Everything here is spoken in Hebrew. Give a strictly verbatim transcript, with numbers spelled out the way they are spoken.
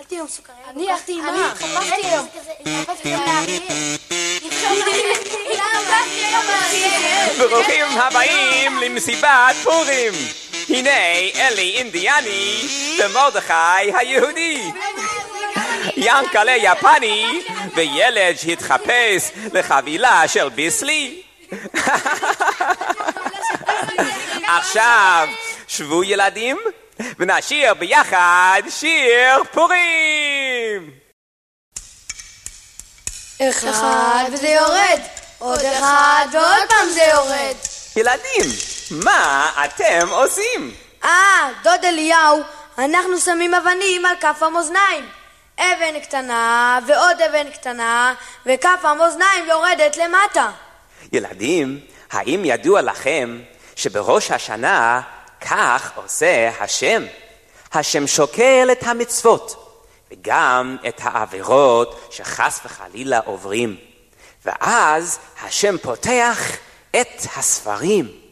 אכלתי היום סוכריה. אני אכלתי עם מה? אני חפשתי היום. חפשתי היום. ברוכים הבאים למסיבת פורים. הנה אלי אינדיאני ומרדכי היהודי. ינקלה יפני וילד שהתחפש לחבילה של ביסלי. עכשיו שבו ילדים ונשיר ביחד שיר פורים. אחד וזה יורד, עוד אחד ועוד פעם זה יורד. ילדים, מה אתם עושים? אה, דוד אליהו, אנחנו שמים אבנים על כף המאזניים. אבן קטנה ועוד אבן קטנה וכף המאזניים יורדת למטה. ילדים, האם ידוע לכם שבראש השנה כך עושה השם? השם שוקל את המצוות וגם את העבירות שחס וחלילה עוברים, ואז השם פותח את הספרים